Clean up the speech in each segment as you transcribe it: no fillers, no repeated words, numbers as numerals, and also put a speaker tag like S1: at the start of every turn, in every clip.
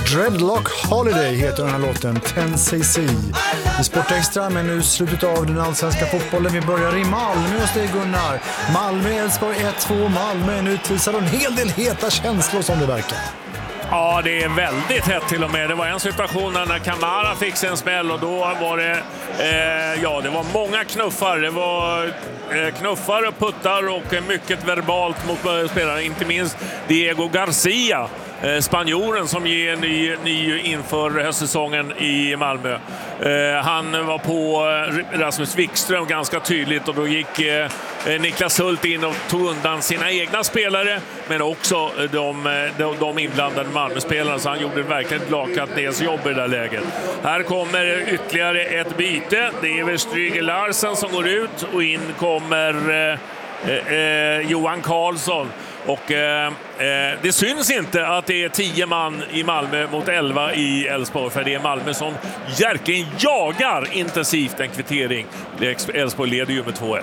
S1: Dreadlock Holiday heter den här låten, 10cc. I Sport Extra, men nu slutet av den allsvenska fotbollen. Vi börjar i Malmö hos dig, Gunnar. Malmö-Elfsborg 1-2. Malmö är nu utvisad en hel del heta känslor som det verkar.
S2: Ja, det är väldigt hett till och med. Det var en situation när Kamara fick sig en smäll och då var det det var många knuffar. Det var knuffar och puttar och mycket verbalt mot spelare. Inte minst Diego Garcia, spanjoren som ger ny inför höstsäsongen i Malmö. Han var på Rasmus Wikström ganska tydligt och då gick Niklas Hult in och tog undan sina egna spelare men också de inblandade Malmö-spelarna, så han gjorde verkligen ett lakat jobb i det där läget. Här kommer ytterligare ett byte. Det är väl Stryger Larsen som går ut och in kommer Johan Karlsson. Och det syns inte att det är 10 man i Malmö mot 11 i Elfsborg, för det är Malmö som verkligen jagar intensivt en kvittering. Elfsborg leder ju med 2-1.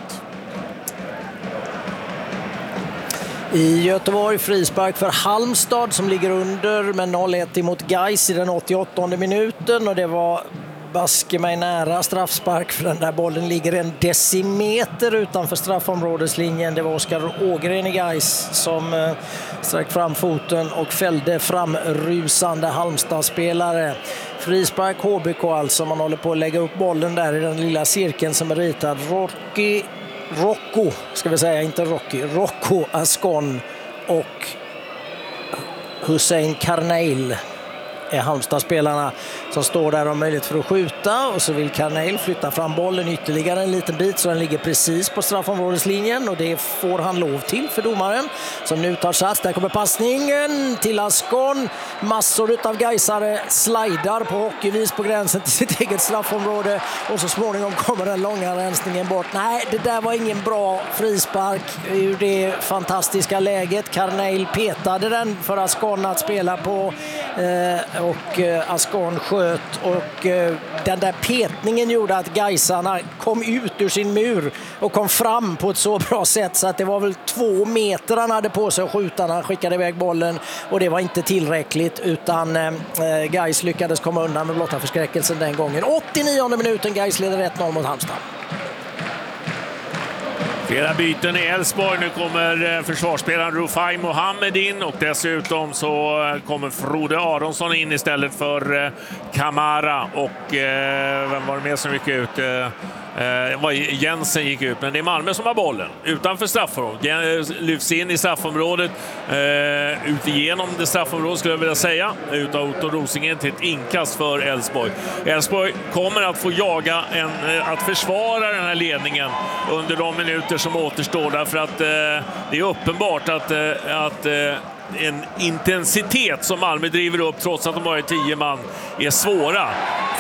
S3: I Göteborg frispark för Halmstad som ligger under med 0-1 emot Gais i den 88:e minuten, och det var baske mig nära straffspark, för den där bollen ligger en decimeter utanför straffområdeslinjen. Det var Oskar Ågren i Gais som sträckte fram foten och fällde framrusande Halmstad-spelare. Frispark HBK alltså. Man håller på att lägga upp bollen där i den lilla cirkeln som är ritad. Rocco Ascon och Hussein Karneil är Halmstad-spelarna som står där om möjligt för att skjuta, och så vill Karneil flytta fram bollen ytterligare en liten bit så den ligger precis på straffområdeslinjen, och det får han lov till för domaren som nu tar sats. Där kommer passningen till Ascon. Massor av gaisare slidar på hockeyvis på gränsen till sitt eget straffområde, och så småningom kommer den långa rensningen bort. Nej, det där var ingen bra frispark ur det fantastiska läget. Karneil petade den för Ascon att spela på, och Ascon sköt, och den där petningen gjorde att gaisarna kom ut ur sin mur och kom fram på ett så bra sätt så att det var väl 2 meter han hade på sig att skjuta när han skickade iväg bollen, och det var inte tillräckligt, utan Gais lyckades komma undan med blotta förskräckelsen den gången. 89:e minuten, Gais leder 1-0 mot Halmstad.
S2: Flera byten i Elfsborg. Nu kommer försvarsspelaren Rufai Mohammed in, och dessutom så kommer Frode Aronsson in istället för Kamara, och vem var det mer som gick ut? Jensen gick ut, men det är Malmö som har bollen utanför straffområdet. Lyfts in i straffområdet, ut igenom det straffområdet skulle jag vilja säga, utav Otto Rosingen till ett inkast för Elfsborg. Elfsborg kommer att få jaga att försvara den här ledningen under de minuter som återstår, därför att det är uppenbart att en intensitet som Malmö driver upp trots att de bara är 10 man är svåra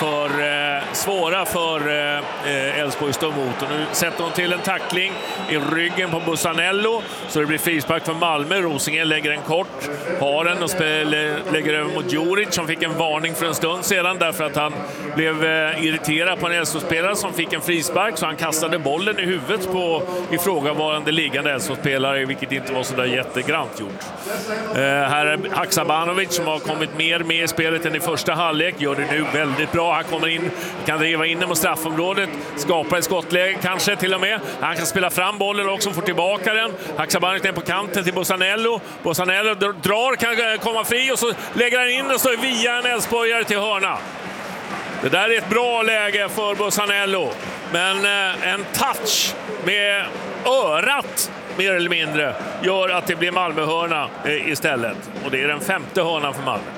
S2: för Elfsborg stå emot. Och nu sätter de till en tackling i ryggen på Bussanello, så det blir frispark för Malmö. Rosingen lägger en kort, har den och lägger över mot Djuric som fick en varning för en stund sedan därför att han blev irriterad på en Elfsborgsspelare som fick en frispark, så han kastade bollen i huvudet på ifrågavarande liggande Elfsborgsspelare, vilket inte var så där jättegrant gjort. Här är Haksabanovic som har kommit mer med i spelet än i första halvlek, gör det nu väldigt bra. Han kommer in, kan driva in mot straffområdet, skapa ett skottläge kanske till och med. Han kan spela fram bollen också, får tillbaka den. Haksabanovic är på kanten till Bussanello. Bussanello drar, kan komma fri, och så lägger han in och så via en Elfsborgare till hörna. Det där är ett bra läge för Bussanello, men en touch med örat mer eller mindre gör att det blir Malmö-hörna istället. Och det är den 5:e hörnan för Malmö.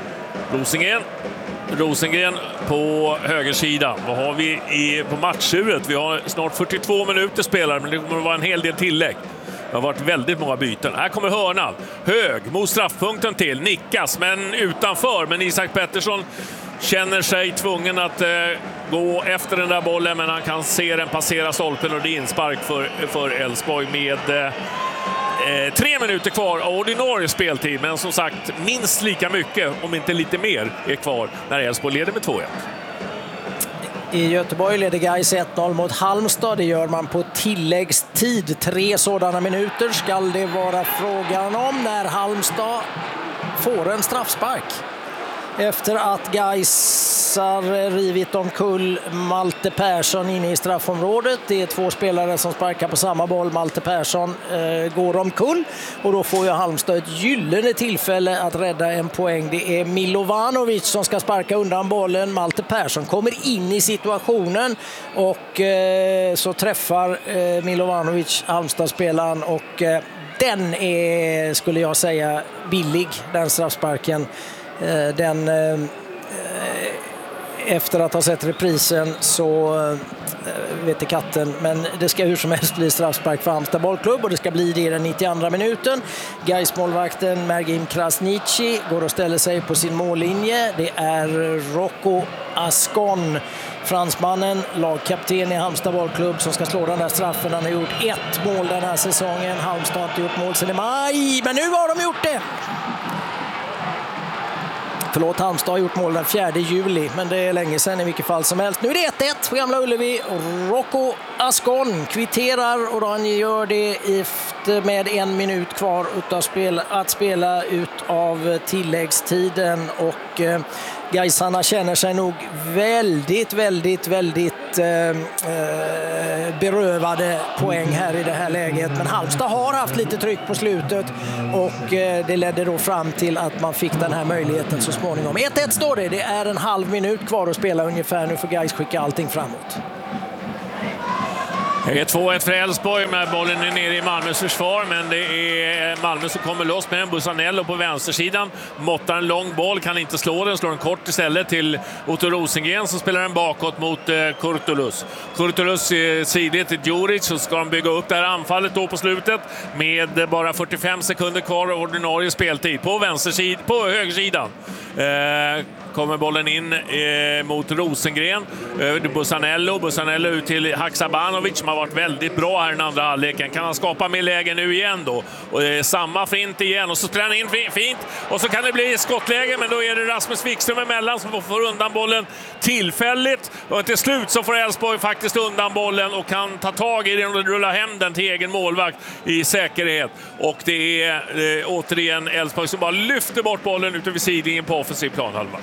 S2: Rosengren på högersidan. Vad har vi på matchuret? Vi har snart 42 minuter spelare, men det kommer att vara en hel del tillägg. Det har varit väldigt många byten. Här kommer hörnan. Hög mot straffpunkten till. Nickas, men utanför. Men Isak Pettersson känner sig tvungen att gå efter den där bollen, men han kan se den passera stolpen, och det är inspark för Elfsborg med 3 minuter kvar av ordinarie speltid. Men som sagt, minst lika mycket, om inte lite mer, är kvar när Elfsborg leder med 2-1.
S3: I Göteborg leder Gais 1-0 mot Halmstad. Det gör man på tilläggstid. 3 sådana minuter ska det vara frågan om när Halmstad får en straffspark. efter att Gais har rivit omkull Malte Persson inne i straffområdet. Det är 2 spelare som sparkar på samma boll. Malte Persson går omkull och då får ju Halmstad ett gyllene tillfälle att rädda en poäng. Det är Milovanovic som ska sparka undan bollen. Malte Persson kommer in i situationen och så träffar Milovanovic Halmstad-spelaren och den är, skulle jag säga, billig, den straffsparken. Efter att ha sett reprisen så vet det katten, men det ska hur som helst bli straffspark för Halmstad bollklubb och det ska bli det i den 92 minuten. Gais målvakten Mergim Krasniqi går och ställer sig på sin mållinje. Det är Rocco Ascon, fransmannen, lagkapten i Halmstad bollklubb, som ska slå den där straffen. Han har gjort 1 mål den här säsongen. Halmstad har inte gjort mål sedan i maj, men nu har de gjort det! Förlåt, Halmstad har gjort mål den 4 juli, men det är länge sedan i vilket fall som helst. Nu är det 1-1 på Gamla Ullevi. Rocco Ascon kvitterar och han gör det med 1 minut kvar att spela ut av tilläggstiden. Och Gaisarna känner sig nog väldigt berövade poäng här i det här läget. Men Halmstad har haft lite tryck på slutet och det ledde då fram till att man fick den här möjligheten så småningom. 1-1 står det. Det är en halv minut kvar att spela ungefär. Nu får Gais skicka allting framåt.
S2: Det är 2-1 för Elfsborg med bollen är nere i Malmös försvar, men det är Malmö som kommer loss med en Bussanello på vänstersidan. Måttar en lång boll, kan inte slå den, slår en kort istället till Otto Rosengren som spelar den bakåt mot Kurtulus. Kurtulus sidligt till Djuric, så ska de bygga upp det här anfallet då på slutet med bara 45 sekunder kvar av ordinarie speltid på på högersidan. Kommer bollen in mot Rosengren. Bussanello ut till Haksabanovic som har varit väldigt bra här i den andra halvleken. Kan han skapa mer läge nu igen då? Och samma fint igen. Och så spelar han in fint. Och så kan det bli skottläge, men då är det Rasmus Wikström emellan som får undan bollen tillfälligt. Och till slut så får Elfsborg faktiskt undan bollen och kan ta tag i den och rulla hem den till egen målvakt i säkerhet. Och det är återigen Elfsborg som bara lyfter bort bollen ute vid sidningen på offensiv planhalva.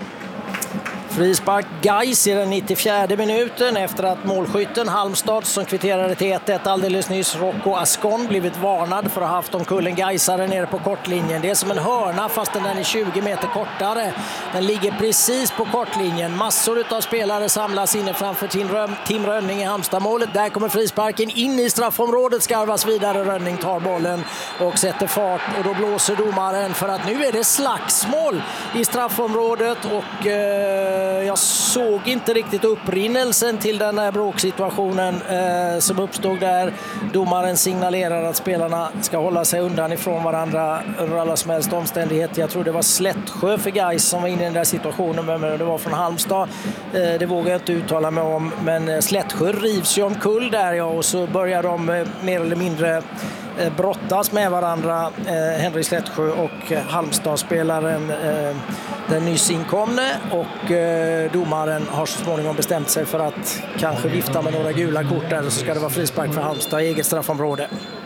S3: Frispark Gais i den 94 minuten efter att målskytten Halmstad som kvitterade till 1-1 alldeles nyss, Rocco Ascon, blivit varnad för att ha haft omkullen Gaisare nere på kortlinjen. Det är som en hörna fast den är 20 meter kortare. Den ligger precis på kortlinjen. Massor av spelare samlas inne framför Tim Rönning i Halmstad-målet. Där kommer frisparken in i straffområdet, skarvas vidare. Rönning tar bollen och sätter fart och då blåser domaren för att nu är det slagsmål i straffområdet och jag såg inte riktigt upprinnelsen till den här bråksituationen som uppstod där. Domaren signalerar att spelarna ska hålla sig undan ifrån varandra under alla som helst omständigheter. Jag tror det var Slättsjö för Gais som var inne i den där situationen, men det var från Halmstad. Det vågar jag inte uttala mig om, men Slättsjö rivs ju omkull där och så börjar de mer eller mindre brottas med varandra, Henrik Slättsjö och Halmstad-spelaren den nyss inkomne, och domaren har så småningom bestämt sig för att kanske vifta med några gula kort där, och så ska det vara frispark för Halmstad i eget straffområde.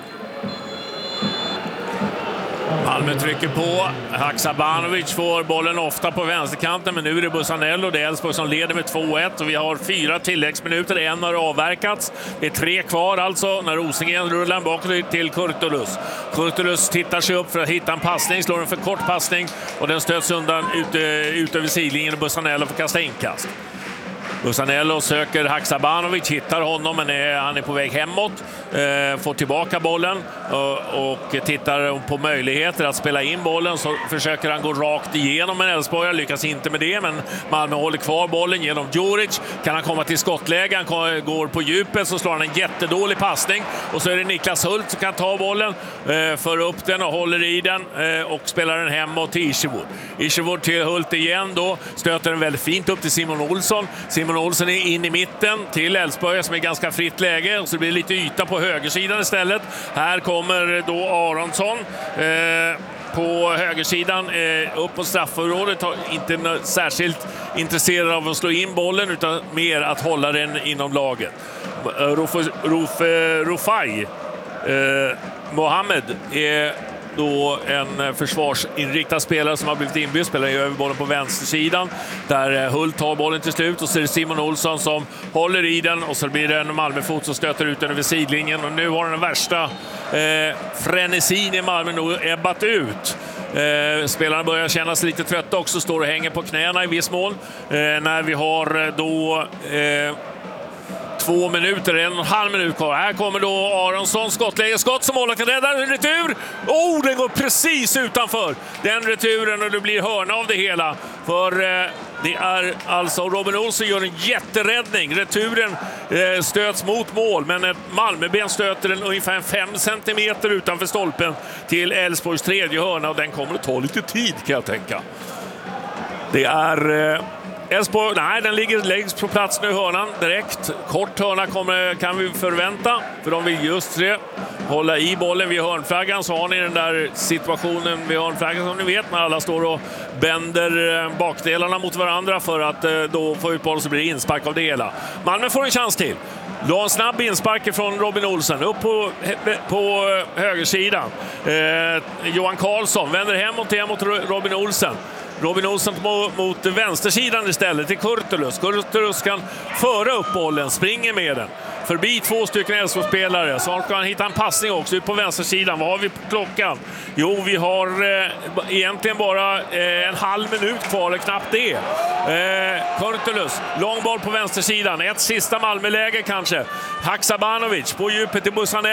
S2: Malmö trycker på. Haksabanovic får bollen ofta på vänsterkanten, men nu är det Bussanello. Det är Elfsborg som leder med 2-1 och vi har 4 tilläggsminuter. En har avverkats. Det är 3 kvar alltså när Rosengren rullar bakåt till Kurtulus. Kurtulus tittar sig upp för att hitta en passning, slår en för kort passning och den stöts undan ut över sidlinjen och Bussanello får kasta inkast. Bussanello söker Haksabanovic, hittar honom, men han är på väg hemåt, får tillbaka bollen och tittar på möjligheter att spela in bollen. Så försöker han gå rakt igenom en Elfsborg, lyckas inte med det, men Malmö håller kvar bollen genom Djuric. Kan han komma till skottläge, han går på djupet, så slår han en jättedålig passning och så är det Niklas Hult som kan ta bollen, för upp den och håller i den och spelar den hemåt till Isherwood. Isherwood till Hult igen då, stöter den väldigt fint upp till Simon Olsson. Simon Olsson är in i mitten till Elfsborg som är ganska fritt läge, och så blir det lite yta på högersidan istället. Här kommer då Aronsson på högersidan upp på straffområdet, inte särskilt intresserad av att slå in bollen utan mer att hålla den inom laget. Rufai Mohammed är då en försvarsinriktad spelare som har blivit inbytt, spelar över bollen på vänstersidan där Hult tar bollen till slut och så är det Simon Olsson som håller i den och så blir det en Malmöfot som stöter ut den över sidlinjen och nu har den värsta frenesin i Malmö nog ebbat ut. Spelarna börjar känna sig lite trötta också, står och hänger på knäna i viss mån när vi har då 2 minuter, 1,5 minut kvar. Här kommer då Aronsson, skottläge, skott som målvakten räddar, retur. Den går precis utanför den returen och det blir hörna av det hela. För det är alltså Robin Olsson gör en jätteräddning. Returen stöts mot mål, men ett Malmöben stöter den ungefär 5 centimeter utanför stolpen till Elfsborgs tredje hörna och den kommer att ta lite tid kan jag tänka. Det är Elfsborg, nej, den läggs på plats nu, hörnan direkt. Kort hörna kan vi förvänta, för de vill just det. Hålla i bollen vid hörnflaggan, så har ni den där situationen vid hörnflaggan som ni vet när alla står och bänder bakdelarna mot varandra för att då få ut bollen så blir det inspark av det hela. Malmö får en chans till. Då en snabb inspark från Robin Olsen upp på högersidan. Johan Karlsson vänder hemåt igen mot Robin Olsen. Robin Olsen mot vänstersidan istället till Kurtulus. Kurtulus kan föra upp bollen, springer med den. Förbi 2 stycken Elfsborgsspelare. Så kan han hitta en passning också ut på vänstersidan. Vad har vi på klockan? Jo, vi har egentligen bara en halv minut kvar, eller knappt det. Kurtulus, lång boll på vänstersidan. Ett sista Malmöläge kanske. Haksabanovic på djupet till Bussanello.